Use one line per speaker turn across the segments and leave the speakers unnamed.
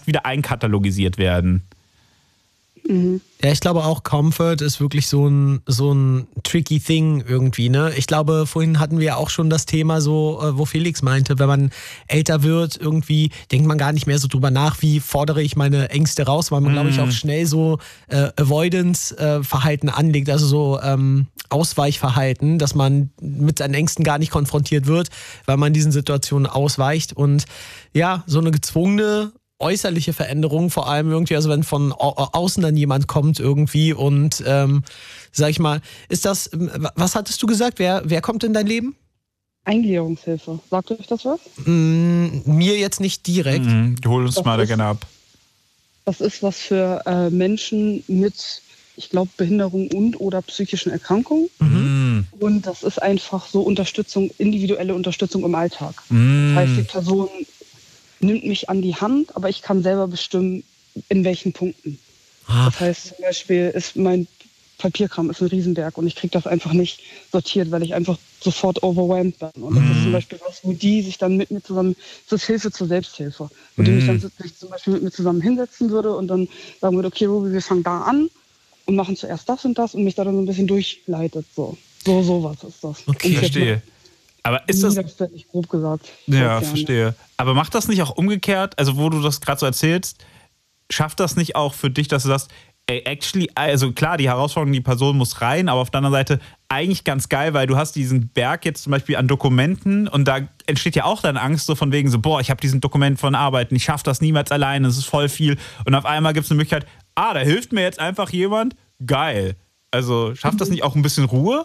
wieder einkatalogisiert werden.
Ja, ich glaube auch, Comfort ist wirklich so ein tricky Thing irgendwie, ne? Ich glaube, vorhin hatten wir ja auch schon das Thema so, wo Felix meinte, wenn man älter wird, irgendwie denkt man gar nicht mehr so drüber nach, wie fordere ich meine Ängste raus, weil man, glaube ich, auch schnell so Avoidance-Verhalten anlegt, also so Ausweichverhalten, dass man mit seinen Ängsten gar nicht konfrontiert wird, weil man diesen Situationen ausweicht und ja, so eine gezwungene äußerliche Veränderung, vor allem irgendwie, also wenn von außen dann jemand kommt irgendwie und sag ich mal, ist das, was hattest du gesagt, wer kommt in dein Leben?
Eingliederungshilfe. Sagt euch das was?
Mir jetzt nicht direkt.
Hol uns mal da gerne ab.
Das ist was für Menschen mit, ich glaube, Behinderung und oder psychischen Erkrankungen. Und das ist einfach so Unterstützung, individuelle Unterstützung im Alltag. Das heißt, die Person nimmt mich an die Hand, aber ich kann selber bestimmen, in welchen Punkten. Das heißt, zum Beispiel ist mein Papierkram ist ein Riesenberg und ich kriege das einfach nicht sortiert, weil ich einfach sofort overwhelmed bin. Und das ist zum Beispiel was, wo die sich dann mit mir zusammen, das ist Hilfe zur Selbsthilfe, wo die mich dann sich zum Beispiel mit mir zusammen hinsetzen würde und dann sagen würde, okay, Ruby, wir fangen da an und machen zuerst das und das und mich da dann so ein bisschen durchleitet. Sowas ist das.
Okay, verstehe. Aber ist das...
grob gesagt.
Ja, verstehe. Aber macht das nicht auch umgekehrt, also wo du das gerade so erzählst, schafft das nicht auch für dich, dass du sagst, ey, actually, also klar, die Herausforderung, die Person muss rein, aber auf der anderen Seite eigentlich ganz geil, weil du hast diesen Berg jetzt zum Beispiel an Dokumenten und da entsteht ja auch dann Angst so von wegen so, boah, ich habe diesen Dokument von Arbeiten, ich schaffe das niemals alleine, das ist voll viel und auf einmal gibt es eine Möglichkeit, da hilft mir jetzt einfach jemand, geil. Also schafft das nicht auch ein bisschen Ruhe?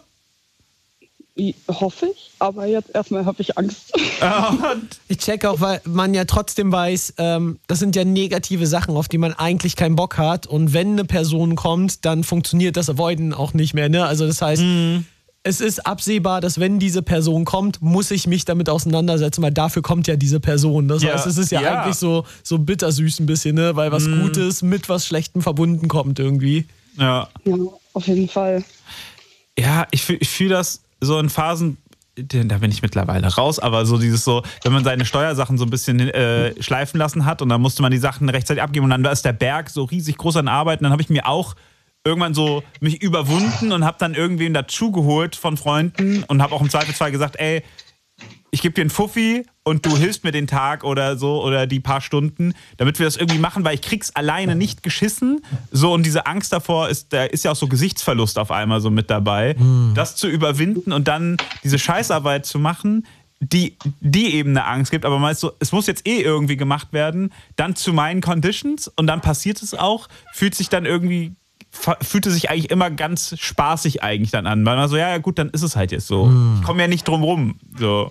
Hoffe ich, aber jetzt erstmal habe ich Angst.
Ich checke auch, weil man ja trotzdem weiß, das sind ja negative Sachen, auf die man eigentlich keinen Bock hat und wenn eine Person kommt, dann funktioniert das Avoiden auch nicht mehr, ne? Also das heißt, es ist absehbar, dass wenn diese Person kommt, muss ich mich damit auseinandersetzen, weil dafür kommt ja diese Person. Das heißt, es ist ja eigentlich so bittersüß ein bisschen, ne? Weil was Gutes mit was Schlechtem verbunden kommt irgendwie.
Ja, auf jeden Fall.
Ja, ich fühle das so in Phasen, da bin ich mittlerweile raus, aber so dieses so, wenn man seine Steuersachen so ein bisschen schleifen lassen hat und dann musste man die Sachen rechtzeitig abgeben und dann da ist der Berg so riesig groß an Arbeit und dann habe ich mir auch irgendwann so mich überwunden und habe dann irgendwen dazugeholt von Freunden und habe auch im Zweifelsfall gesagt, ey, ich gebe dir einen Fuffi und du hilfst mir den Tag oder so oder die paar Stunden, damit wir das irgendwie machen, weil ich krieg's alleine nicht geschissen. So, und diese Angst davor da ist ja auch so Gesichtsverlust auf einmal so mit dabei. Das zu überwinden und dann diese Scheißarbeit zu machen, die eben eine Angst gibt, aber meinst du, es muss jetzt irgendwie gemacht werden, dann zu meinen Conditions und dann passiert es auch, fühlte sich eigentlich immer ganz spaßig eigentlich dann an, weil man so, ja gut, dann ist es halt jetzt so. Ich komme ja nicht drum rum, so.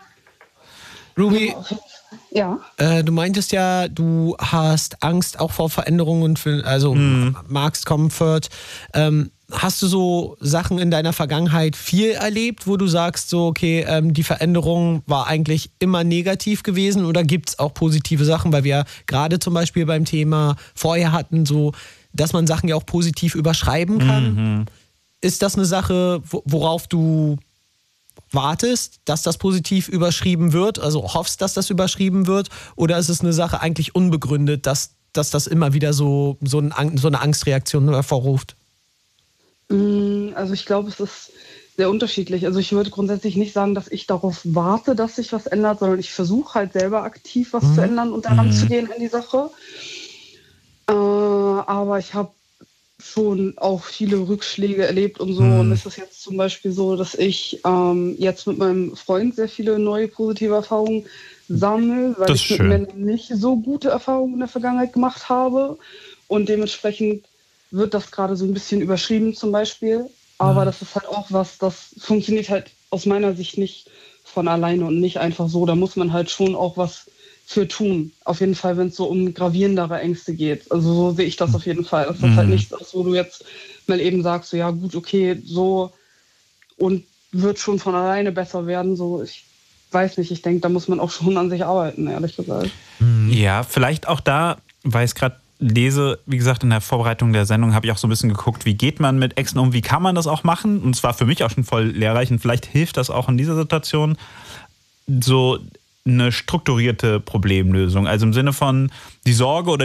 Ruby,
ja.
Du meintest ja, du hast Angst auch vor Veränderungen, magst Comfort. Hast du so Sachen in deiner Vergangenheit viel erlebt, wo du sagst, so okay, die Veränderung war eigentlich immer negativ gewesen oder gibt es auch positive Sachen, weil wir gerade zum Beispiel beim Thema vorher hatten, so, dass man Sachen ja auch positiv überschreiben kann. Ist das eine Sache, worauf du wartest, dass das positiv überschrieben wird, also hoffst, dass das überschrieben wird, oder ist es eine Sache eigentlich unbegründet, dass das immer wieder so eine Angstreaktion hervorruft?
Also ich glaube, es ist sehr unterschiedlich. Also ich würde grundsätzlich nicht sagen, dass ich darauf warte, dass sich was ändert, sondern ich versuche halt selber aktiv was zu ändern und daran zu gehen an die Sache. Aber ich habe schon auch viele Rückschläge erlebt und so. Und es ist jetzt zum Beispiel so, dass ich jetzt mit meinem Freund sehr viele neue positive Erfahrungen sammle, weil ich mit Männern nicht so gute Erfahrungen in der Vergangenheit gemacht habe. Und dementsprechend wird das gerade so ein bisschen überschrieben zum Beispiel. Aber das ist halt auch was, das funktioniert halt aus meiner Sicht nicht von alleine und nicht einfach so. Da muss man halt schon auch was für tun. Auf jeden Fall, wenn es so um gravierendere Ängste geht. Also so sehe ich das auf jeden Fall. Das ist halt nichts, wo du jetzt mal eben sagst, so ja gut, okay, so und wird schon von alleine besser werden. So, ich weiß nicht, ich denke, da muss man auch schon an sich arbeiten, ehrlich gesagt.
Ja, vielleicht auch da, weil ich es gerade lese, wie gesagt, in der Vorbereitung der Sendung habe ich auch so ein bisschen geguckt, wie geht man mit Ängsten um, wie kann man das auch machen? Und es war für mich auch schon voll lehrreich und vielleicht hilft das auch in dieser Situation, so eine strukturierte Problemlösung. Also im Sinne von die Sorge oder